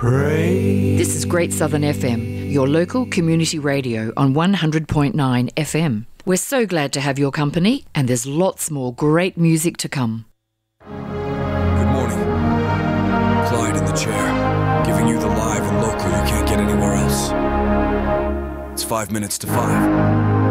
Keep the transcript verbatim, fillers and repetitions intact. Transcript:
pray. This is Great Southern F M, your local community radio on one hundred point nine F M. We're so glad to have your company, and there's lots more great music to come. Good morning. Clyde in the chair, giving you the live and local you can't get anywhere else. It's five minutes to five.